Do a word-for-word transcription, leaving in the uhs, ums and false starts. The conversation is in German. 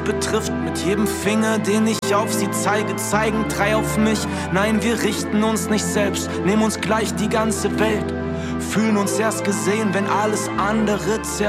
betrifft. Mit jedem Finger, den ich auf sie zeige, zeigen drei auf mich. Nein, wir richten uns nicht selbst, nehmen uns gleich die ganze Welt. Fühlen uns erst gesehen, wenn alles andere zerbricht.